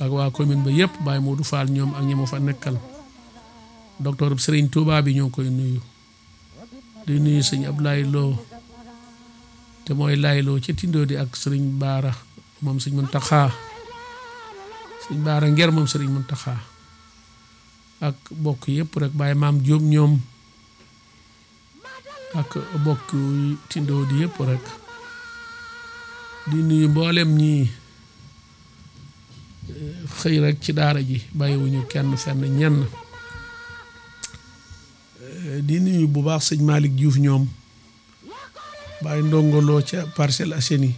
ak waa commune ba yëpp Baye Modou Fall ñoom ak ñi ma fa nekkal docteur Serigne Touba bi ñoo koy nuyu di nuyu sëñ Ablaye Lo te mooy Layloo ci Tindo di ak Serigne Baara moom sëñ Muntaxa sëñ Baara Nger moom Serigne Muntaxa ak bokk yëpp rek Baye Maam Diop ñoom ak bokk Tindo di yëpp rek di nuyu mboolem ñi xëy rek ci daara ji bàyyiwuñu kenn fenn ñenn di nuyu bu baax sëñ Malick Diouf ñoom Baye ndongoloo ca Parcelles Assainies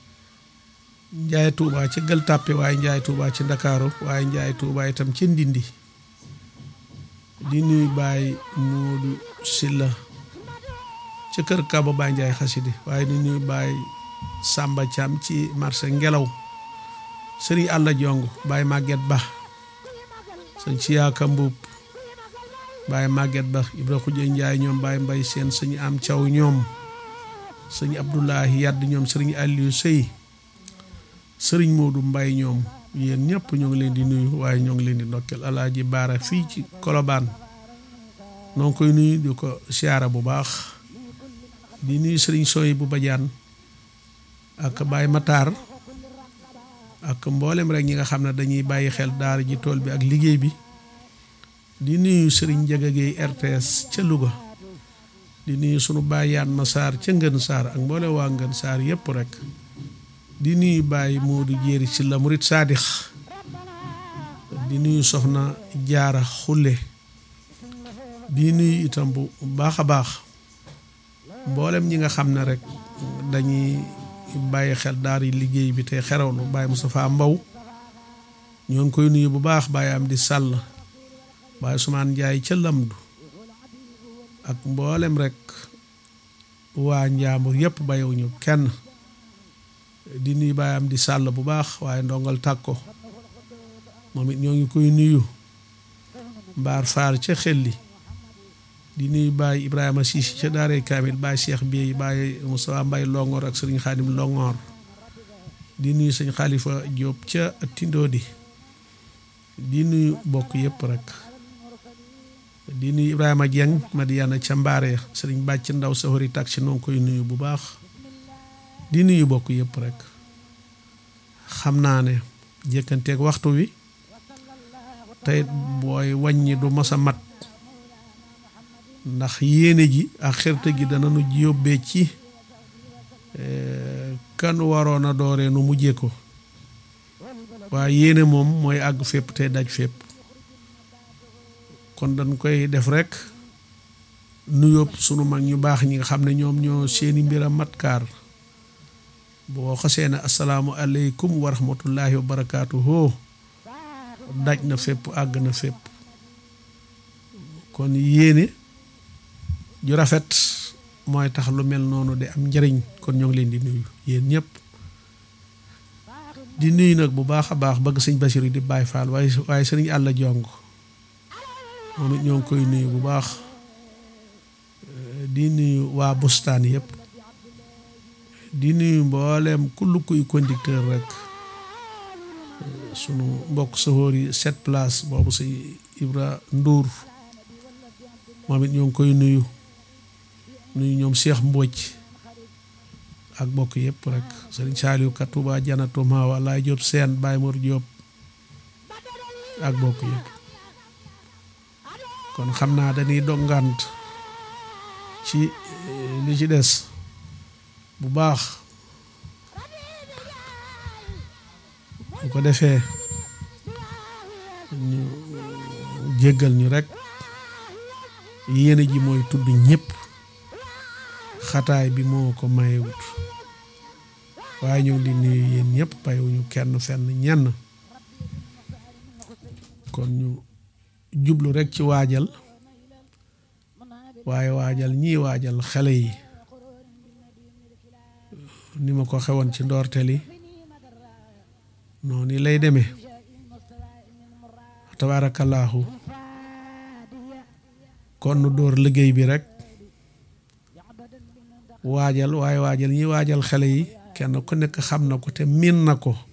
Njaay Tuuba ca Gueule Tapée waaye Njaay Tuuba ci Ndakaaru waaye Njaay Tuuba itam ca Ndindi di nuyu Baye Modou Silla ca kër Kaba Baye Njaay Xasidi waaye di nuyu Baye Samba Thiam ci marché Ngelaw Sëriñ Alla Jong Baye Maguette Ba sëñ Siyaaka Mbuub Baye Maguette Ba Ibra Xuje Njaay ñoom Baye Mbay Seen sëñ Am Thiaw ñoom sëñ Abdoulahi Yadd ñoom sëriñ Aliou Sey sëriñ Modou Mbay ñoom yéen ñëpp ñoo ngi leen di nuyu waaye ñoo ngi leen di ndokkeel Alaaji Baara fii ci Kolobaan noo ngi koy nuyu di ko siyaara bu baax di nuyu sëriñ Soy bu Badiane ak Baye Matar ak mboolem rek ñi nga xam ne dañuy bàyyi xel daara ji tool bi ak liggéey bi di nuyu sëriñ Njaga Géey RTS ca Louga di nuyu sunu Baye Yaan Masaar ca Ngën Saar ak mboolem waa Ngën Saar yëpp rek di nuyu Baye Modou Jéeri ci la Murit Saadix di nuyu soxna Jaara Xulle di nuyu itam bu baax a baax mboolem ñi nga xam ne rek dañuy bàyyi xel daara yi liggéey bi tey xerawlu Baye Moustapha Mbaw ñoo ngi koy nuyu bu baax Baye Amdi Sàll Baye Sumaan Njaay ca Lamdu ak mboolem rek waa Njaambur yëpp bàyyiwuñu kenn di nuyu Baye Amdi Sàll bu baax waaye ndongal tàkko moom it ñoo ngi koy nuyu Mbaar Faar ca Xelli di nuyu Baye Ibrahima Sisi ca Daaray Kaamil Baye Cheikh Biey Baye Moussa Mbay Longoor ak sëriñ Xaadim Longoor di nuyu sëñ Xalifa Diop ca Tindodi di nuyu bokk yëpp rek di nuyu Ibrahima Dieng Madiana ca Mbaare sëriñ Bàcc Ndaw Sahori taksi noo ngi koy nuyu bu baax di nuyu bokk yëpp rek xam naa ne jëkkanteeg waxtu wi tey booy wàññi du masa mat ndax yéene ji ak xerte gi dana nu yóbbee ci kan waroon a dooree nu mujjee ko waaye yéene moom mooy àgg fépp te daj fépp kon dañ koy def rek nu yóbbu sunu mag ñu baax ñi nga xam ne ñoom ñoo seeni mbir a matkaar boo xasee ne asalaamu aleykum wa rahmatullahi wa barakaatuhu daj na fépp àgg na fépp kon yéene ju rafet mooy tax lu mel noonu de am njëriñ kon ñoo ngi leen di nuyu yéen ñëpp di nuyu nag bu baax a baax bëgg sëñ Basiru di Baay Faal waaye sëriñ Alla Jong moom it ñoo ngi koy nuyu bu baax di nuyu waa bustaan yëpp di nuyu mboolem kullu kuy conducteur rek sunu mbokk saxóor yi 7 place boobu si Ibra Ndour moom it ñoo ngi koy nuyu ñoom Cheikh Mbodj ak bokk yëpp rek sëriñ Saaliw Ka Tuuba Janatu Maawa Laay Jóob Seen Baay Mor Jóob ak bokk yëpp kon xam naa dañuy dongant ci li ci des bu baax bu ko defee ñu jéggal ñu rek yéene ji mooy tudd ñëpp xataay bi moo ko mayewut waaye ñu ngi di nuyu yéen ñëpp bàyyiwuñu kenn fenn ñenn kon ñu jublu rek ci waajal waaye waajal ñii waajal xale yi ni ma ko xewoon ci ndoorteli noonu lay demee tabaarakallaahu kon nu door liggéey bi rek waajal waaye waajal ñi waajal xale yi kenn ku nekk xam na ko te miin na ko